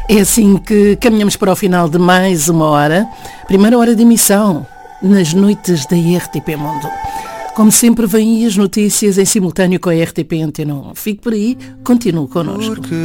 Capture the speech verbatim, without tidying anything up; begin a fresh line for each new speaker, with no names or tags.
É assim que caminhamos para o final de mais uma hora. Primeira hora de emissão, nas noites da R T P Mundo. Como sempre, vêm as notícias em simultâneo com a R T P Antena um. Fique por aí, continue connosco.